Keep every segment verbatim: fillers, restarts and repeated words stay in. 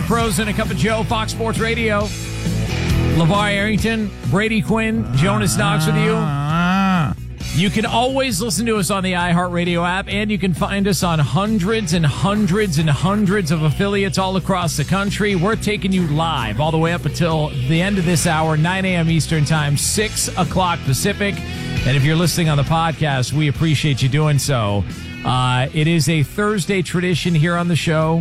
Pros and a Cup of Joe, Fox Sports Radio. LeVar Arrington, Brady Quinn, Jonas Knox with you. You can always listen to us on the iHeartRadio app, and you can find us on hundreds and hundreds and hundreds of affiliates all across the country. We're taking you live all the way up until the end of this hour, nine a.m. Eastern Time, six o'clock Pacific. And if you're listening on the podcast, we appreciate you doing so. Uh, it is a Thursday tradition here on the show.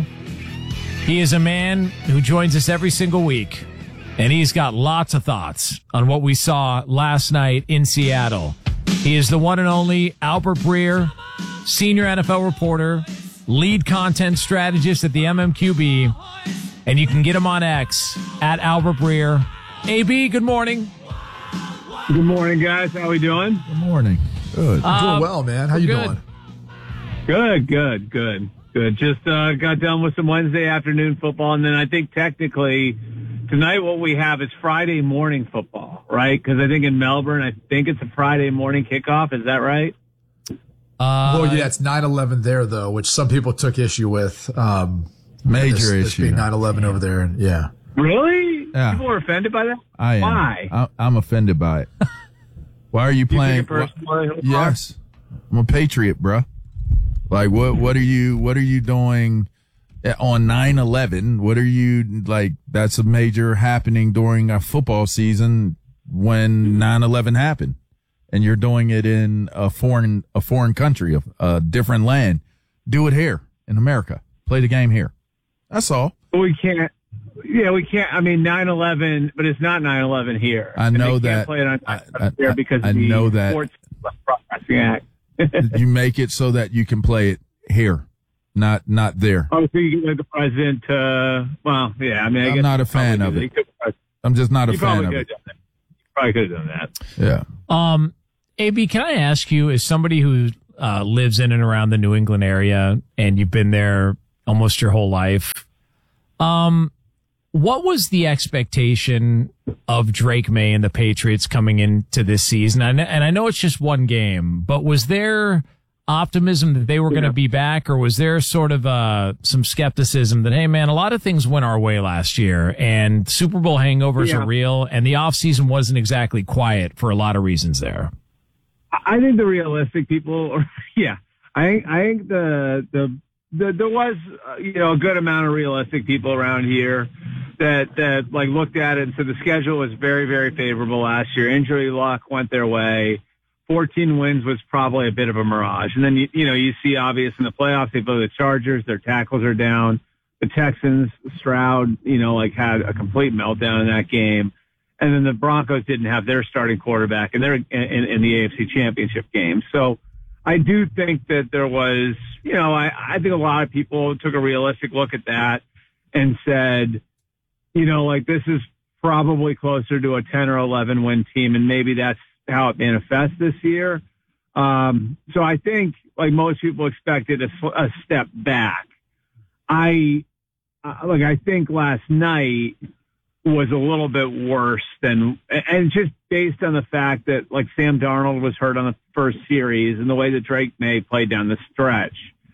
He is a man who joins us every single week, and he's got lots of thoughts on what we saw last night in Seattle. He is the one and only Albert Breer, senior N F L reporter, lead content strategist at the M M Q B, and you can get him on X at Albert Breer. A B, good morning. Good morning, guys. How we doing? Good morning. Good. Uh, doing well, man. How you good. doing? Good, good, good, good. Just uh, got done with some Wednesday afternoon football, and then I think technically tonight what we have is Friday morning football, right? Because I think in Melbourne, I think it's a Friday morning kickoff. Is that right? Uh, well, yeah, it's nine eleven there, though, which some people took issue with. Um, Major this, this issue. being nine eleven over there, and yeah. Really? Yeah. People are offended by that? I am. Why? I, I'm offended by it. Why are you Do you playing? take it personally? wh- yes, I'm a patriot, bruh. Like, what? What are you? What are you doing on nine eleven? What are you like? That's a major happening during a football season when nine eleven happened, and you're doing it in a foreign a foreign country, a, a different land. Do it here in America. Play the game here. That's all. We can't. Yeah, we can't. I mean, nine eleven, but it's not nine eleven here. I And know they can't that. Play it on I, I, there I, because I of the know that. Sports Broadcasting Act. You make it so that you can play it here, not not there. Oh, so you get the president. Uh, well, yeah. I mean, I I'm guess not a he probably fan of did. it. He could- I'm just not a he fan probably of could it. have done that. He probably could have done that. Yeah. Um, A B, can I ask you, as somebody who uh, lives in and around the New England area, and you've been there almost your whole life, um, what was the expectation of Drake May and the Patriots coming into this season? And and I know it's just one game, but was there optimism that they were going to be back, or was there sort of uh, some skepticism that, hey, man, a lot of things went our way last year, and Super Bowl hangovers Yeah. are real, and the offseason wasn't exactly quiet for a lot of reasons there? I think the realistic people, yeah, I think I think the the, the there was uh, you know a good amount of realistic people around here that that like looked at it and said the schedule was very very favorable last year. Injury luck went their way. fourteen wins was probably a bit of a mirage, and then you you know you see obvious in the playoffs they play the Chargers, their tackles are down. The Texans, Stroud, you know, like had a complete meltdown in that game. And then the Broncos didn't have their starting quarterback, and they're in, in, in the A F C Championship game. So I do think that there was, you know, I, I think a lot of people took a realistic look at that and said, you know, like this is probably closer to a ten or eleven win team, and maybe that's how it manifests this year. Um, so I think, like most people expected, a, a step back. I, uh, like, I think last night was a little bit worse than, and just based on the fact that like Sam Darnold was hurt on the first series and the way that Drake May played down the stretch,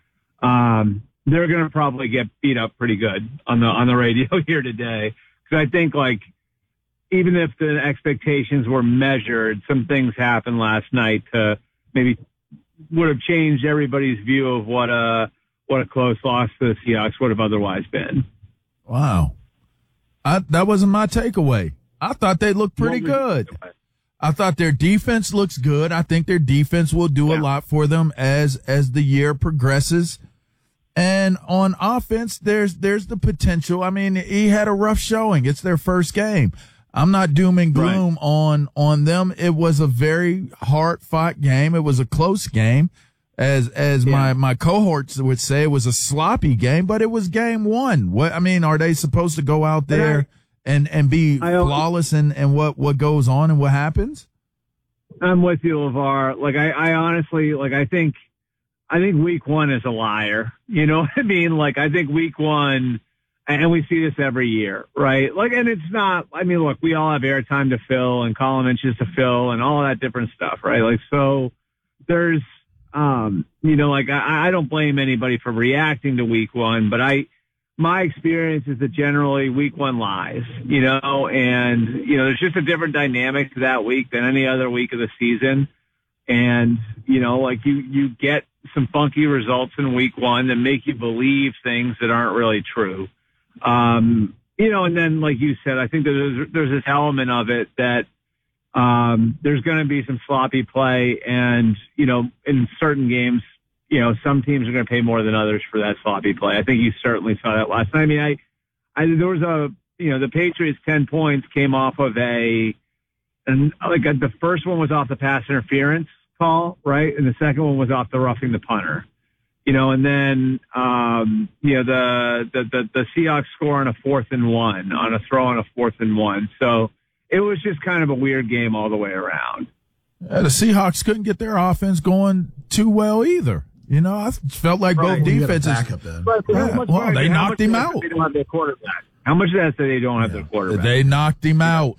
um, they're going to probably get beat up pretty good on the, on the radio here today. Cause I think like, even if the expectations were measured, some things happened last night to maybe would have changed everybody's view of what a, what a close loss to the Seahawks would have otherwise been. Wow. I, that wasn't my takeaway. I thought they looked pretty good. I thought their defense looks good. I think their defense will do Yeah. a lot for them as as the year progresses. And on offense, there's there's the potential. I mean, he had a rough showing. It's their first game. I'm not doom and gloom Right. on on them. It was a very hard fought game. It was a close game. As as Yeah. my, my cohorts would say, it was a sloppy game, but it was game one. What I mean, are they supposed to go out there and, and be I don't- flawless in, in what, what goes on and what happens? I'm with you, LeVar. Like, I, I honestly, like, I think, I think week one is a liar. You know what I mean? Like, I think week one, and we see this every year, right? Like, and it's not, I mean, look, we all have airtime to fill and column inches to fill and all that different stuff, right? Like, so there's, um, you know, like, I, I don't blame anybody for reacting to week one, but I, my experience is that generally week one lies, you know, and, you know, there's just a different dynamic to that week than any other week of the season. And, you know, like you, you get some funky results in week one that make you believe things that aren't really true. Um, you know, and then, like you said, I think that there's, there's this element of it that, um, there's going to be some sloppy play, and, you know, in certain games, you know, some teams are going to pay more than others for that sloppy play. I think you certainly saw that last night. I mean, I, I, there was a, you know, the Patriots ten points came off of a, and like a, the first one was off the pass interference call, right? And the second one was off the roughing the punter, you know, and then, um, you know, the, the, the, the Seahawks score on a fourth and one, on a throw on a fourth and one. So it was just kind of a weird game all the way around. Uh, the Seahawks couldn't get their offense going too well either. You know, I felt like right. both well, defenses. But Yeah. Well, they knocked him out. They don't have their quarterback. How much of that is that they don't have yeah. their quarterback? They knocked him out.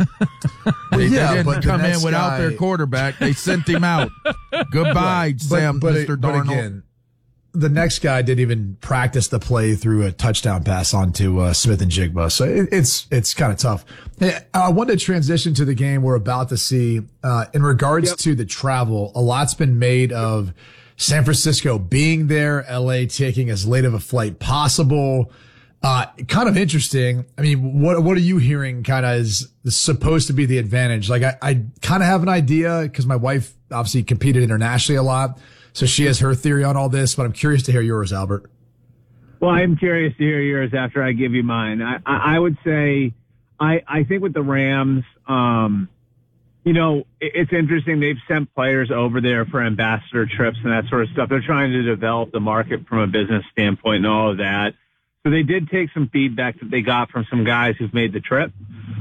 they, yeah, they didn't but come the in without guy... their quarterback. They sent him out. Goodbye, but, Sam, but, Mister but Darnold. Again, the next guy didn't even practice the play through a touchdown pass onto uh, Smith and Jigba. So it, it's it's kind of tough. I wanted to transition to the game we're about to see. Uh, in regards yep. to the travel, a lot's been made of San Francisco being there, L A taking as late of a flight possible. Uh, kind of interesting. I mean, what, what are you hearing kind of is supposed to be the advantage? Like, I, I kind of have an idea because my wife obviously competed internationally a lot. So she has her theory on all this, but I'm curious to hear yours, Albert. Well, I'm curious to hear yours after I give you mine. I, I, I would say, I, I think with the Rams, um, you know, it, it's interesting. They've sent players over there for ambassador trips and that sort of stuff. They're trying to develop the market from a business standpoint and all of that. So they did take some feedback that they got from some guys who've made the trip.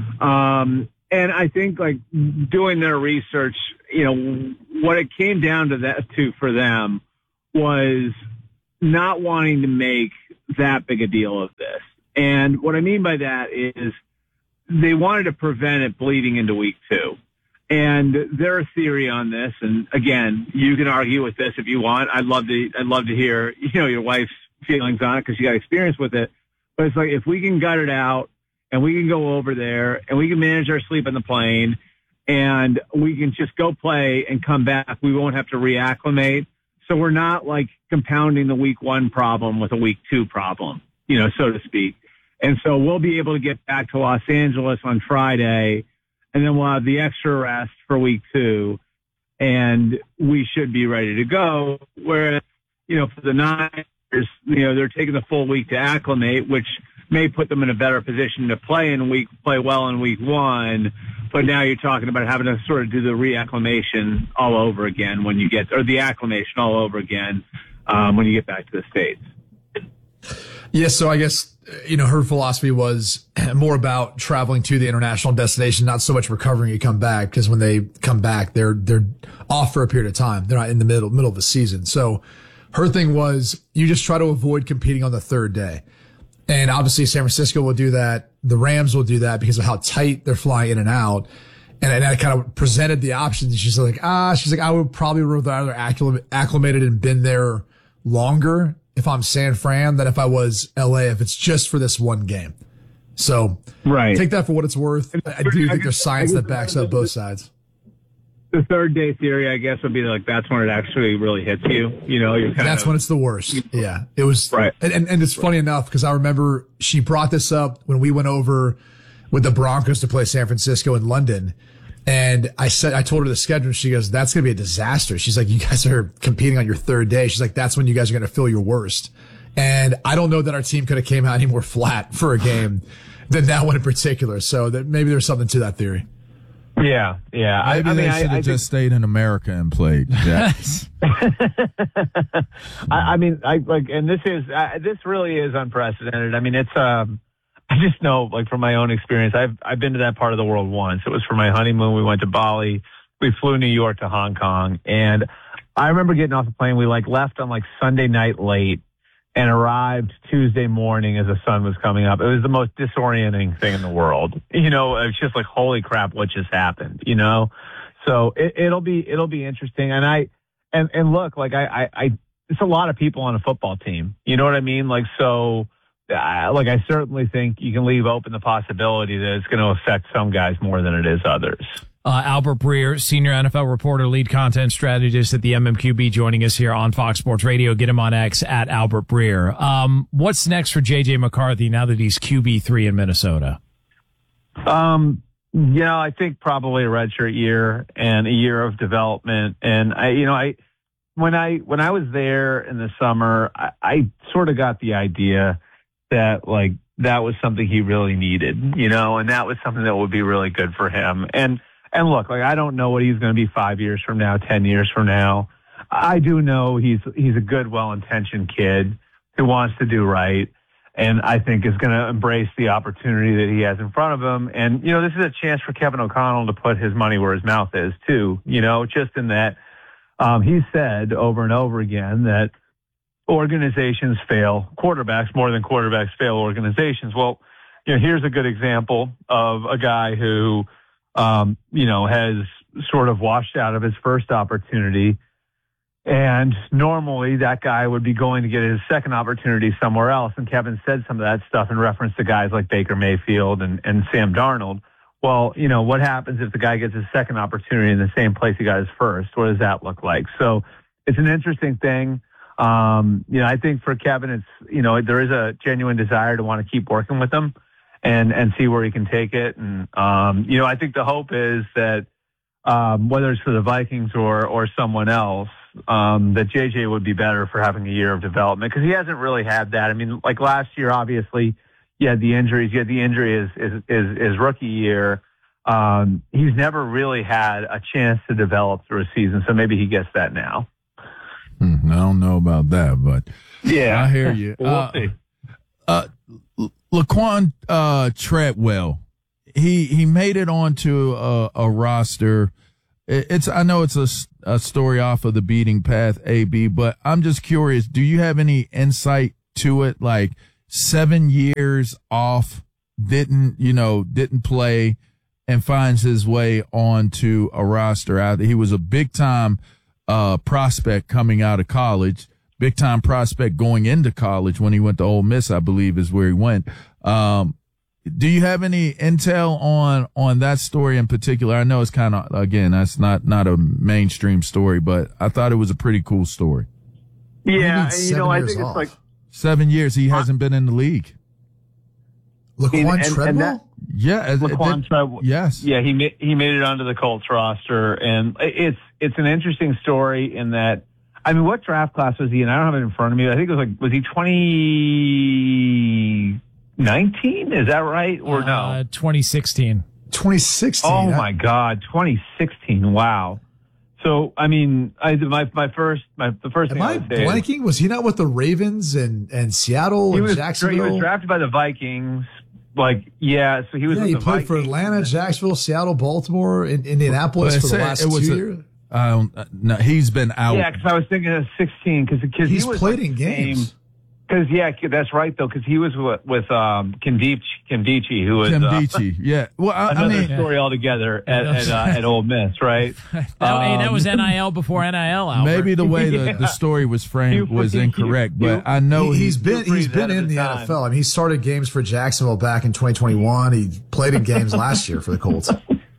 Um, and I think like doing their research, you know, what it came down to that to for them was not wanting to make that big a deal of this. And what I mean by that is they wanted to prevent it bleeding into week two. And their theory on this, and again, you can argue with this if you want. I'd love to, I'd love to hear, you know, your wife's feelings on it because you got experience with it. But it's like, if we can gut it out and we can go over there and we can manage our sleep on the plane and we can just go play and come back, we won't have to reacclimate. So we're not like compounding the week one problem with a week two problem, you know, so to speak. And so we'll be able to get back to Los Angeles on Friday, and then we'll have the extra rest for week two, and we should be ready to go. Whereas, you know, for the Niners, you know, they're taking the full week to acclimate, which may put them in a better position to play in week, play well in week one. But now you're talking about having to sort of do the reacclimation all over again when you get, or the acclimation all over again um, when you get back to the States. Yeah, so I guess, you know, her philosophy was more about traveling to the international destination, not so much recovering you come back, because when they come back, they're they're off for a period of time. They're not in the middle middle of the season. So her thing was you just try to avoid competing on the third day. And obviously San Francisco will do that. The Rams will do that because of how tight they're flying in and out. And, and I kind of presented the options. She's like, ah, she's like, I would probably rather acclimated and been there longer if I'm San Fran than if I was L A, if it's just for this one game. So right. Take that for what it's worth. I do think there's science that backs up both sides. The third day theory, I guess, would be like that's when it actually really hits you. You know, you're kind that's of, when it's the worst. Yeah, it was right. And and, and it's funny enough because I remember she brought this up when we went over with the Broncos to play San Francisco in London, and I said I told her the schedule. She goes, "That's going to be a disaster." She's like, "You guys are competing on your third day." She's like, "That's when you guys are going to feel your worst." And I don't know that our team could have came out any more flat for a game than that one in particular. So that maybe there's something to that theory. Yeah, yeah. Maybe I, I they mean, should have I, I just think, stayed in America and played. Yes. I, I mean, I like, and this is uh, this really is unprecedented. I mean, it's um, I just know, like from my own experience, I've I've been to that part of the world once. It was for my honeymoon. We went to Bali. We flew New York to Hong Kong, and I remember getting off the plane. We like left on like Sunday night late and arrived Tuesday morning as the sun was coming up. It was the most disorienting thing in the world. You know, it's just like, holy crap, what just happened, you know? So it, it'll be, it'll be interesting. And I, and, and look, like I, I, I, it's a lot of people on a football team. You know what I mean? Like, so uh, like I certainly think you can leave open the possibility that it's going to affect some guys more than it is others. Uh, Albert Breer, senior N F L reporter, lead content strategist at the M M Q B, joining us here on Fox Sports Radio. Get him on X at Albert Breer. Um, what's next for J J McCarthy now that he's Q B three in Minnesota? Um, you know, I think probably a redshirt year and a year of development. And I, you know, I when I when I was there in the summer, I, I sort of got the idea that like that was something he really needed, you know, and that was something that would be really good for him. And And look, like I don't know what he's going to be five years from now, ten years from now. I do know he's he's a good, well-intentioned kid who wants to do right, and I think is going to embrace the opportunity that he has in front of him. And you know, this is a chance for Kevin O'Connell to put his money where his mouth is, too. You know, just in that um, he said over and over again that organizations fail quarterbacks more than quarterbacks fail organizations. Well, you know, here's a good example of a guy who. Um, you know, has sort of washed out of his first opportunity. And normally that guy would be going to get his second opportunity somewhere else. And Kevin said some of that stuff in reference to guys like Baker Mayfield and, and Sam Darnold. Well, you know, what happens if the guy gets his second opportunity in the same place he got his first? What does that look like? So it's an interesting thing. Um, you know, I think for Kevin, it's, you know, there is a genuine desire to want to keep working with him. And, and see where he can take it. And, um, you know, I think the hope is that, um, whether it's for the Vikings or, or someone else, um, that J J would be better for having a year of development because he hasn't really had that. I mean, like last year, obviously, you had the injuries, you had the injury his, his, his, his rookie year. Um, he's never really had a chance to develop through a season. So maybe he gets that now. Hmm, I don't know about that, but yeah, I hear you. We'll uh, see. Uh, Laquan uh, Treadwell, he he made it onto a, a roster. It's I know it's a, a story off of the Beating Path A B, but I'm just curious. Do you have any insight to it? Like seven years off, didn't you know didn't play, and finds his way onto a roster. Out he was a big time uh, prospect coming out of college. Big time prospect going into college when he went to Ole Miss, I believe is where he went. Um, do you have any intel on, on that story in particular? I know it's kind of, again, that's not, not a mainstream story, but I thought it was a pretty cool story. Yeah. You, you know, I think off? it's like seven years. He hasn't been in the league. Laquan and, Treadwell? And that, yeah. Laquan it, Treadwell. Yes. Yeah. He made, he made it onto the Colts roster, and it's, it's an interesting story in that, I mean, what draft class was he in? I don't have it in front of me. I think it was like, was he twenty nineteen? Is that right? Or no? Uh, twenty sixteen. twenty sixteen. Oh, my God. twenty sixteen. Wow. So, I mean, I, my, my first, my, the first Am thing I I would say blanking? Was he not with the Ravens and, and Seattle he and was, Jacksonville? he was drafted by the Vikings. Like, yeah, so he was yeah, with he the played Vikings. for Atlanta, Jacksonville, Seattle, Baltimore, and Indianapolis But for the it last was two a- years. Um, no, he's been out. Yeah, because I was thinking of sixteen. Because He's he was played like in the games. same- Because yeah, that's right though. Because he was with, with um, Kimdichie, Kimdichie, who was Tim uh, Beachy. Yeah. Well, I, I another mean, story altogether at at, uh, at Ole Miss, right? That, hey, that was N I L before N I L, Albert. maybe the way the, Yeah. the story was framed You- was you- incorrect, you- but I know He, he, he's been Dupree's he's been ahead of in the his N time. F L. I mean, he started games for Jacksonville back in twenty twenty-one. He played in games last year for the Colts.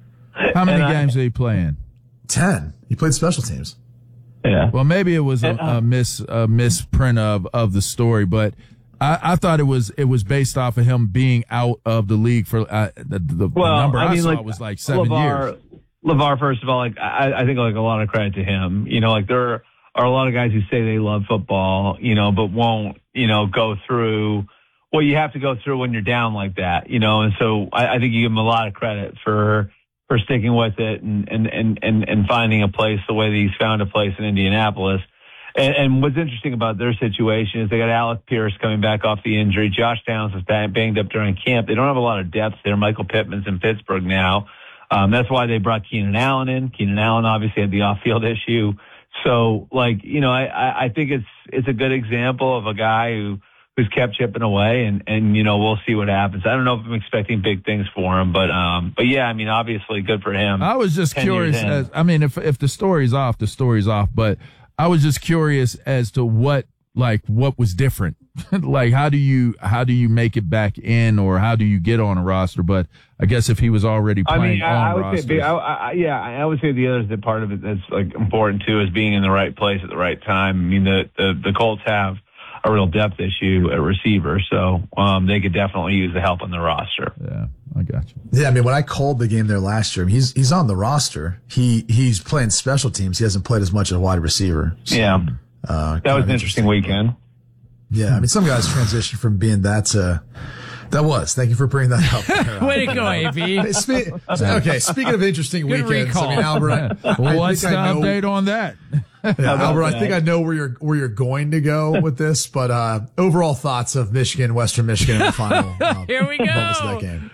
how many and I- games did he play in? Ten. He played special teams. Yeah. Well, maybe it was a, And, uh, a mis a misprint of, of the story, but I, I thought it was it was based off of him being out of the league for uh, the, the, Well, the number I, I mean, saw like, was like seven LeVar, years. LeVar, first of all, like I, I think like a lot of credit to him. You know, like there are a lot of guys who say they love football, you know, but won't, you know, go through what you have to go through when you're down like that, you know. And so I, I think you give him a lot of credit for for sticking with it and and and and, and finding a place the way that he's found a place in Indianapolis. And, and what's interesting about their situation is they got Alec Pierce coming back off the injury. Josh Downs was banged up during camp. They don't have a lot of depth there. Michael Pittman's in Pittsburgh now. Um, that's why they brought Keenan Allen in. Keenan Allen obviously had the off-field issue. So, like, you know, I, I think it's it's a good example of a guy who who's kept chipping away, and, and you know, we'll see what happens. I don't know if I'm expecting big things for him, but um, but yeah, I mean, obviously good for him. I was just ten curious. years in. As, I mean, if if the story's off, the story's off. But I was just curious as to what like what was different like how do you how do you make it back in, or how do you get on a roster? But I guess if he was already playing I mean, on I, I would rosters, say, I, I, yeah, I would say the other the part of it that's like important too is being in the right place at the right time. I mean, the the, the Colts have a real depth issue at receiver, so um, they could definitely use the help on the roster. yeah, I got you. Yeah, I mean, when I called the game there last year, he's he's on the roster. He he's playing special teams. He hasn't played as much as a wide receiver. So, Yeah, uh, that was an interesting weekend. Yeah, I mean, some guys transition from being that to that was. Thank you for bringing that up. Way to go, A B. Hey, spe- okay, speaking of interesting Good weekends, recall. I mean, Albert, I, I What's the think I know, update on that? yeah, Albert, I that? think I know where you're where you're going to go with this, but uh, overall thoughts of Michigan, Western Michigan in the final. Uh, Here we go. moments of that game.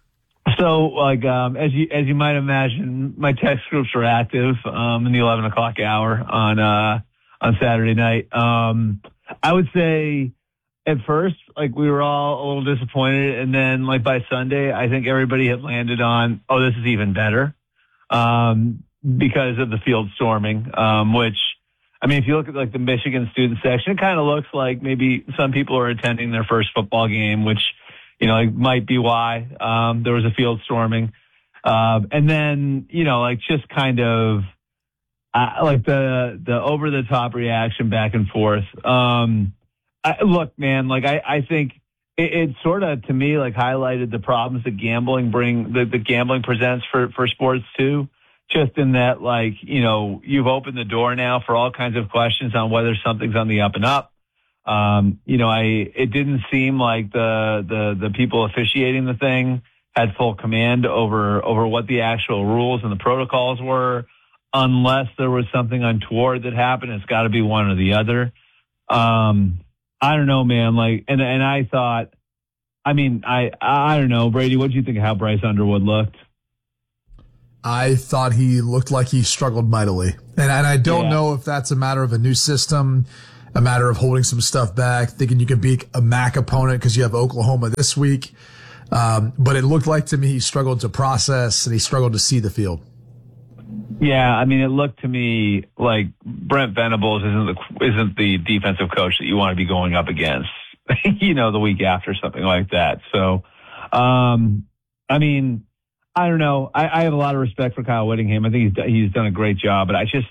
So, like, um, as you as you might imagine, my text groups were active um, in the eleven o'clock hour on uh, on Saturday night. Um, I would say at first, like, we were all a little disappointed, and then, like, by Sunday, I think everybody had landed on, oh, this is even better, um, because of the field storming, um, which, I mean, if you look at, like, the Michigan student section, it kind of looks like maybe some people are attending their first football game, which, you know, it might be why um, there was a field storming. Uh, and then, you know, like, just kind of, uh, like, the the over-the-top reaction back and forth. Um I, look, man, like I, I think it, it sort of, to me, like highlighted the problems that gambling bring, that the gambling presents for, for sports too. Just in that, like, you know, you've opened the door now for all kinds of questions on whether something's on the up and up. Um, you know, I, it didn't seem like the, the, the people officiating the thing had full command over, over what the actual rules and the protocols were, unless there was something untoward that happened. It's got to be one or the other. Um, I don't know, man. Like, and and I thought, I mean, I I don't know, Brady. What do you think of how Bryce Underwood looked? I thought he looked like he struggled mightily, and and I don't Yeah. know if that's a matter of a new system, a matter of holding some stuff back, thinking you can beat a M A C opponent because you have Oklahoma this week. Um, but it looked like to me he struggled to process and he struggled to see the field. Yeah, I mean, it looked to me like Brent Venables isn't the isn't the defensive coach that you want to be going up against, you know, the week after, something like that. So, um, I mean, I don't know. I, I have a lot of respect for Kyle Whittingham. I think he's he's done a great job, but I just,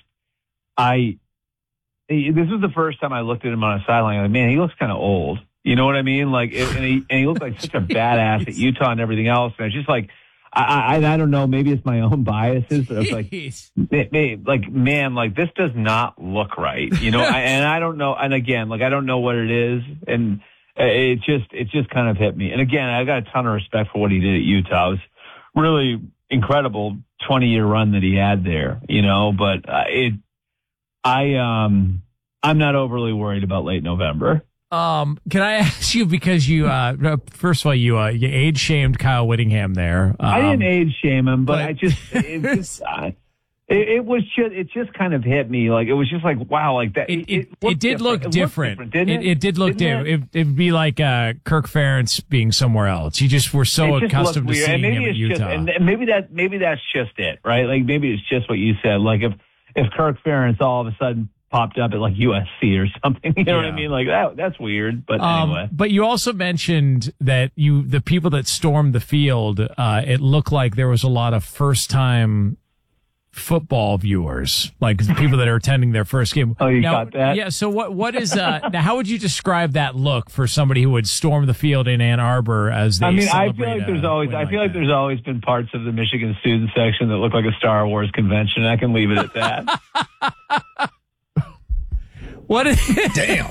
I, this was the first time I looked at him on a sideline. Like, man, he looks kind of old. You know what I mean? Like, it, and he and he looked like such a badass at Utah and everything else. And it's just like, I, I I don't know. Maybe it's my own biases, but it's like, it, it, like man, like this does not look right, you know. I, and I don't know. And again, like I don't know what it is, and it just it just kind of hit me. And again, I got a ton of respect for what he did at Utah. It was really incredible twenty year run that he had there, you know. But uh, it, I um, I'm not overly worried about late November. Um, can I ask you, because you, uh, first of all, you, uh, you age shamed Kyle Whittingham there. Um, I didn't age shame him, but, but- I just, it, just uh, it, it was just, it just kind of hit me. Like, it was just like, wow, like that. It, it, it, looked did look It different. looked different, didn't it, it? it did look Didn't different. It? It, would be like uh, Kirk Ferentz being somewhere else. You just were so It just accustomed to looked weird. seeing And maybe him at it's Utah. just, and and maybe that, maybe that's just it, right? Like, maybe it's just what you said. Like, if, if Kirk Ferentz all of a sudden popped up at like U S C or something, you know what I Yeah. mean? Like that, that's weird. But Um, anyway, but you also mentioned that you, the people that stormed the field, uh, it looked like there was a lot of first time football viewers, like people that are attending their first game. Oh, you now, got that? Yeah. So what, what is, uh, now how would you describe that look for somebody who would storm the field in Ann Arbor as they I mean, I feel celebrate like a there's always, win I feel like that? there's always been parts of the Michigan student section that look like a Star Wars convention. I can leave it at that. What is, Damn.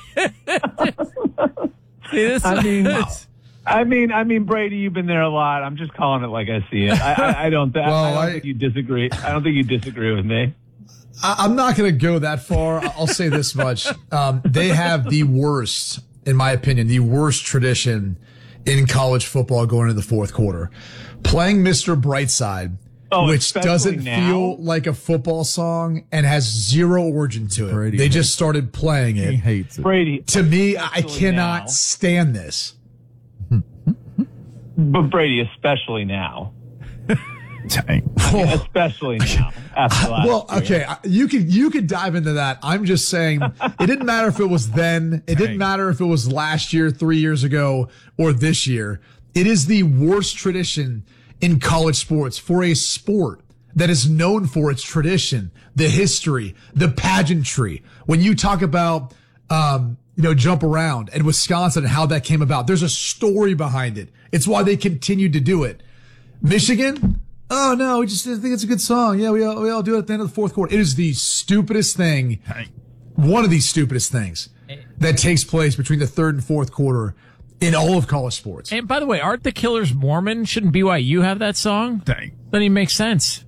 see, this, I mean, this- I mean, I mean, Brady, you've been there a lot. I'm just calling it like I see it. I, I, I don't, th- Well, I don't I- think you disagree. I don't think you disagree with me. I, I'm not going to go that far. I'll say this much. Um, they have the worst, in my opinion, the worst tradition in college football going into the fourth quarter. Playing Mister Brightside, Oh, which especially doesn't now? feel like a football song and has zero origin to it. Brady they hates just started playing He it. hates it. Brady, To me, I especially cannot now. stand this. But Brady, especially now. Dang. especially now. After last Well, year. okay, I- you could you could dive into that. I'm just saying it didn't matter if it was then. It didn't matter if it was last year, three years ago, or this year. It is the worst tradition in college sports for a sport that is known for its tradition, the history, the pageantry. When you talk about, um, you know, jump around and Wisconsin and how that came about, there's a story behind it. It's why they continued to do it. Michigan? Oh no, we just think it's a good song. Yeah, we all, we all do it at the end of the fourth quarter. It is the stupidest thing, one of the stupidest things that takes place between the third and fourth quarter in all of college sports. And by the way, aren't the Killers Mormon? Shouldn't B Y U have that song? Dang. Doesn't even make sense.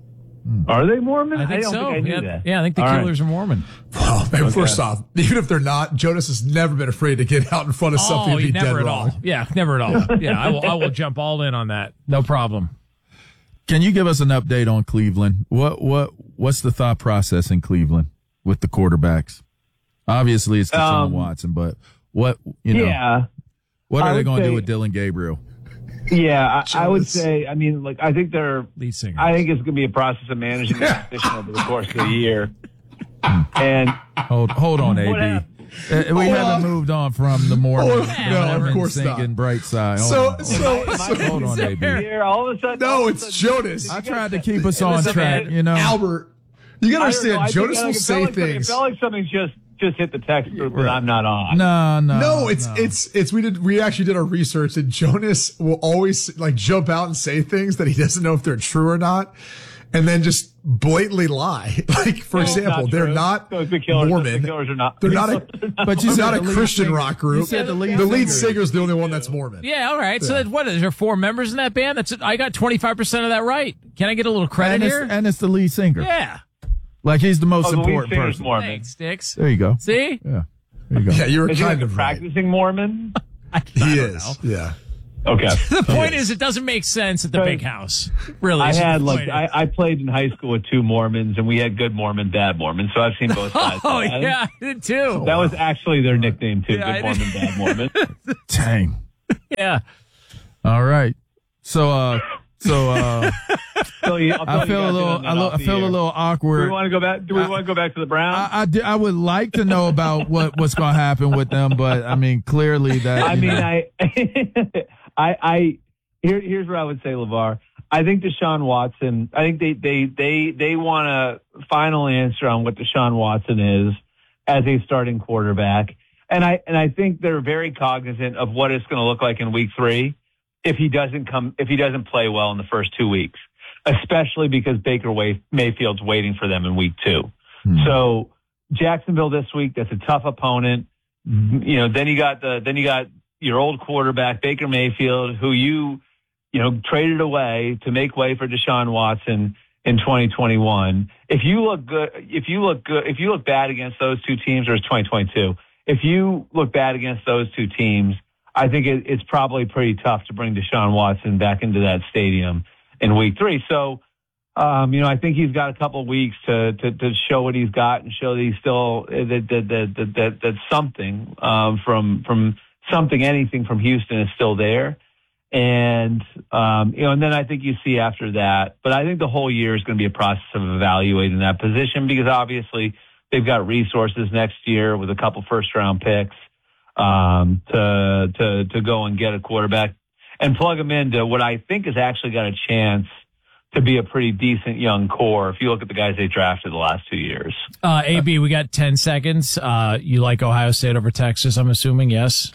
Are they Mormon? I think don't so. think I knew yeah, that. yeah, I think the All right. Killers are Mormon. Well, man, first off, even if they're not, Jonas has never been afraid to get out in front of something Oh, and be dead never at wrong. all. Yeah, never at all. Yeah, I will. I will jump all in on that. No problem. Can you give us an update on Cleveland? What what what's the thought process in Cleveland with the quarterbacks? Obviously, it's Deshaun Um, Watson, but what you know? Yeah. What I are they would going to say- do with Dylan Gabriel? Yeah, I, I would Jonas. say, I mean, like, I think they're, Lead singer. I think it's going to be a process of managing the position over the course of the year. And Hold hold on, What A B. happened? Uh, we haven't moved on from the Mormon. Oh, you no, know, of and course not. singing Bright Side. Hold So, on. so, Am I- so, hold on, A B. here, all of a sudden, all no, of a it's sudden- Jonas. I tried to keep us on Listen, track. man, You know, Albert, you gotta I don't know, understand, I think, Jonas like, will it say felt like something- things. It felt like something just, just hit the text that Right. I'm not on. no, no, No, it's no. it's it's we did we actually did our research and Jonas will always like jump out and say things that he doesn't know if they're true or not, and then just blatantly lie. Like for No, it's example, not they're true. not Those the killers, Mormon. The killers are not. They're not a But you they're said not the a lead Christian singer. rock group. You said the lead the lead singer. singer is the only one that's Mormon. Yeah, all right. So then what is there? Four members in that band? That's I got twenty-five percent of that right. Can I get a little credit and it's, here? and it's the lead singer. Yeah. Like he's the most Oh, the lead important singer's person. Mormon. Thanks, Sticks. There you go. See? Yeah. There you go. Yeah, you were Is he like kind a of right. practicing Mormon? He is. Yeah. Okay. The point is, it doesn't make sense at the So- big house. Really. I is what had the like point I, is. I played in high school with two Mormons, and we had good Mormon, bad Mormon. So I've seen both sides. Oh, of that. yeah, I did too. That was actually their nickname too. Yeah, I good Mormon, bad Mormon. Dang. Yeah. All right. So, uh, so, uh, So you, I'll tell I you feel a guys little, in I, lo- off I the feel a air. little Do we awkward. want to go back? Do we I- want to go back to the Browns? I, I, di- I would like to know about what, what's going to happen with them, but I mean, clearly that. I you mean, know, I, I, I, here, here's what I would say, LeVar. I think Deshaun Watson. I think they, they, they, they want a final answer on what Deshaun Watson is as a starting quarterback, and I, and I think they're very cognizant of what it's going to look like in Week Three if he doesn't come, if he doesn't play well in the first two weeks, especially because Baker Way, Mayfield's waiting for them in Week Two. Hmm. So Jacksonville this week, that's a tough opponent. You know, then you got the then you got your old quarterback Baker Mayfield, who you you know traded away to make way for Deshaun Watson in twenty twenty-one. If you look good, if you look good, if you look bad against those two teams, or it's twenty twenty-two. If you look bad against those two teams, I think it, it's probably pretty tough to bring Deshaun Watson back into that stadium in Week Three. So. Um, you know, I think he's got a couple of weeks to, to, to show what he's got and show that he's still that that that that, that, that something um, from from something anything from Houston is still there, and um, you know, and then I think you see after that. But I think the whole year is going to be a process of evaluating that position because obviously they've got resources next year with a couple first round picks um, to to to go and get a quarterback and plug them into what I think has actually got a chance to be a pretty decent young core if you look at the guys they drafted the last two years. Uh, A B, we got ten seconds. Uh, you like Ohio State over Texas, I'm assuming, yes?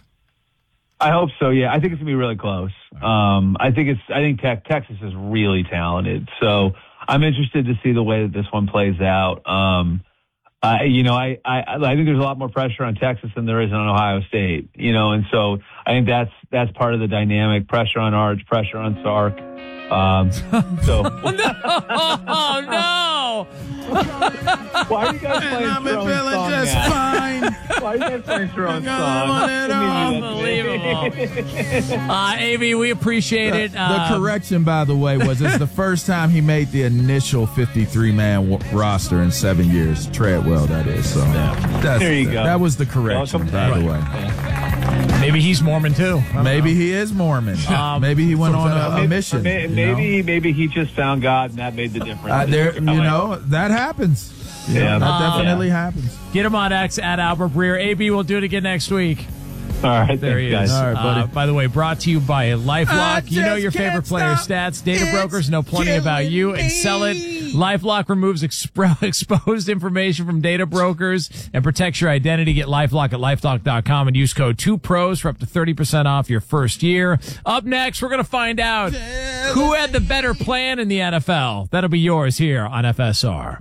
I hope so, yeah. I think it's going to be really close. Um, I think it's. I think tech, Texas is really talented. So I'm interested to see the way that this one plays out. Um, I, you know, I, I, I think there's a lot more pressure on Texas than there is on Ohio State, you know, and so I think that's, that's part of the dynamic. Pressure on Arch, pressure on Sark. Um, so Oh, no. why are you guys playing I'm your own feeling song just now? fine. Why are you guys playing your own Because song? I want it Didn't mean to do that to me. Unbelievable. Uh, A B, we appreciate it. The Um, correction, by the way, was it's the first time he made the initial fifty-three man w- roster in seven years. Treadwell, that is. So that's, There you go. That was the correction, Welcome by the back. way. Yeah. Maybe he's Mormon too. Maybe he is Mormon. Um, maybe he went on a, a mission. Maybe, maybe, maybe he just found God and that made the difference. Uh, there, you know, that happens. Yeah, that uh, definitely yeah. happens. Get him on X at Albert Breer. A B, we'll do it again next week. All right, there he is. All right, buddy. Uh, by the way, brought to you by LifeLock. You know your favorite player stats. Data brokers know plenty about you and sell it. LifeLock removes expro- exposed information from data brokers and protects your identity. Get LifeLock at lifelock dot com and use code two pros for up to thirty percent off your first year. Up next, we're going to find out who had the better plan in the N F L. That'll be yours here on F S R.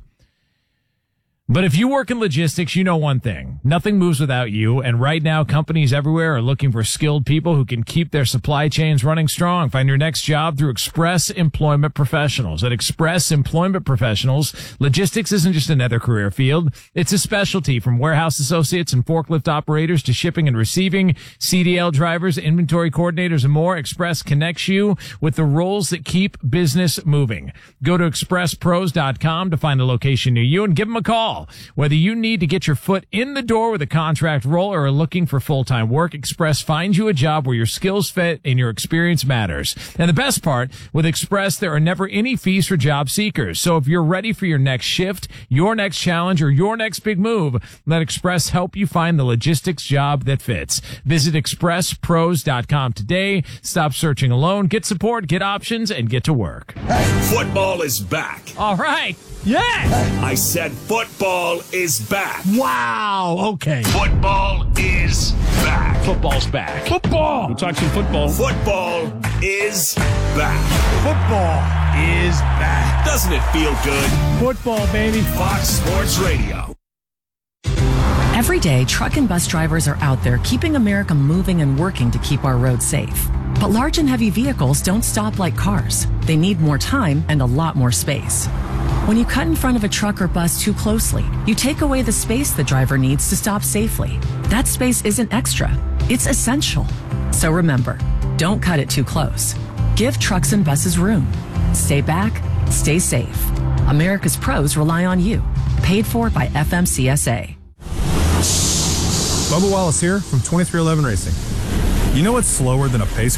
But if you work in logistics, you know one thing. Nothing moves without you, and right now companies everywhere are looking for skilled people who can keep their supply chains running strong. Find your next job through Express Employment Professionals. At Express Employment Professionals, logistics isn't just another career field. It's a specialty, from warehouse associates and forklift operators to shipping and receiving, C D L drivers, inventory coordinators, and more. Express connects you with the roles that keep business moving. Go to express pros dot com to find a location near you and give them a call. Whether you need to get your foot in the door with a contract role or are looking for full-time work, Express finds you a job where your skills fit and your experience matters. And the best part, with Express, there are never any fees for job seekers. So if you're ready for your next shift, your next challenge, or your next big move, let Express help you find the logistics job that fits. Visit express pros dot com today. Stop searching alone. Get support, get options, and get to work. Football is back. All right. Yeah. I said football is back. Wow. Okay. Football is back. Football's back. Football. We'll talk some football. Football is back. Football is back. Doesn't it feel good? Football, baby. Fox Sports Radio. Every day, truck and bus drivers are out there keeping America moving and working to keep our roads safe. But large and heavy vehicles don't stop like cars. They need more time and a lot more space. When you cut in front of a truck or bus too closely, you take away the space the driver needs to stop safely. That space isn't extra, it's essential. So remember, don't cut it too close. Give trucks and buses room. Stay back, stay safe. America's pros rely on you. Paid for by F M C S A. Bubba Wallace here from twenty-three eleven Racing. You know what's slower than a pace